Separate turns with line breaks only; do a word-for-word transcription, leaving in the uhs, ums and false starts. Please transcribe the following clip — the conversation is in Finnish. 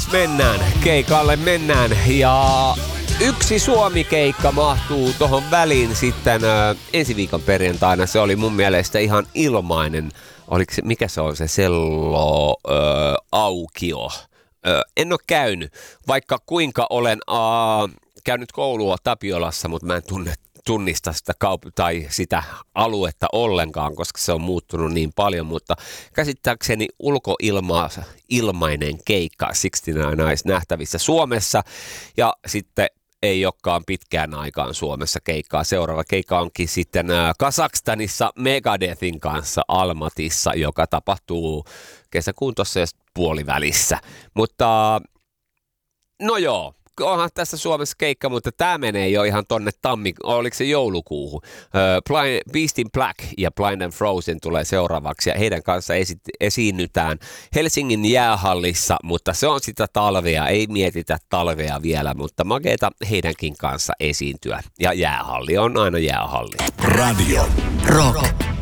mennään, keikalle mennään ja yksi Suomi-keikka mahtuu tohon väliin sitten ö, ensi viikon perjantaina. Se oli mun mielestä ihan ilmainen. Oliko se, mikä se on se Sello ö, aukio? Ö, en ole käynyt, vaikka kuinka olen ö, käynyt koulua Tapiolassa, mutta mä en tunne tunnista sitä kaup- tai sitä aluetta ollenkaan, koska se on muuttunut niin paljon, mutta käsittääkseni ulkoilma ilmainen keikka kuusikymmentäyhdeksän Eyes nähtävissä Suomessa ja sitten ei olekaan pitkään aikaan Suomessa keikkaa. Seuraava keikka onkin sitten Kazakstanissa Megadethin kanssa Almatissa, joka tapahtuu kesäkuun tuossa puolivälissä. Mutta no joo. Onhan tässä Suomessa keikka, mutta tämä menee jo ihan tonne tammi, oliko se joulukuuhun. Uh, Beast in Black ja Blind and Frozen tulee seuraavaksi ja heidän kanssa esi- esiinnytään Helsingin jäähallissa, mutta se on sitä talvea, ei mietitä talvea vielä, mutta makeeta heidänkin kanssa esiintyä. Ja jäähalli on aina jäähalli.
Radio Rock.